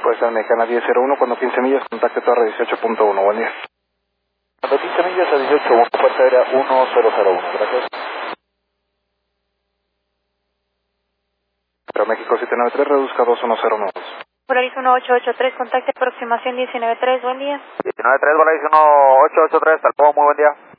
Fuerza Mexicana 1001, cuando 15 millas, contacte Torre 18.1, buen día. Cuando 15 millas a 18, Fuerza Aérea 1001, gracias. Pero México 793, reduzca 2109. Volaris 1883, contacte aproximación 193, buen día. 193, Volaris 1883, hasta luego, muy buen día.